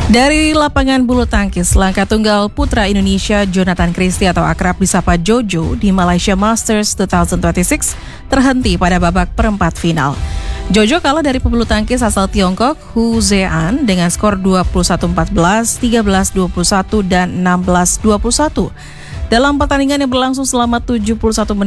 Dari lapangan bulu tangkis, langkah tunggal putra Indonesia Jonathan Christie atau akrab disapa Jojo di Malaysia Masters 2026 terhenti pada babak perempat final. Jojo kalah dari pebulu tangkis asal Tiongkok Hu Zean dengan skor 21-14, 13-21, dan 16-21. Dalam pertandingan yang berlangsung selama 71 menit.